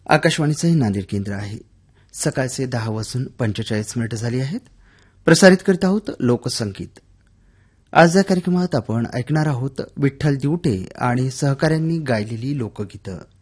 आकाशवाणीचं हे नांदेड केंद्र आहे. सकाळचे 10:45 झाली आहेत. प्रसारित करीत आहोत लोकसंगीत. आज या कार्यक्रमात आपण ऐकणार आहोत विठ्ठल दिवटे आणि सहकाऱ्यांनी गायलेली लोकगीतं.